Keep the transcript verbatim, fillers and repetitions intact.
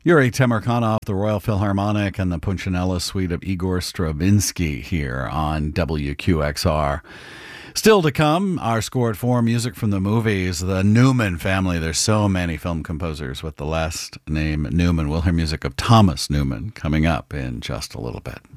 Yuri Temirkanov, the Royal Philharmonic, and the Punchinella Suite of Igor Stravinsky here on W Q X R. Still to come, our score at four, music from the movies, the Newman family. There's so many film composers with the last name Newman. We'll hear music of Thomas Newman coming up in just a little bit.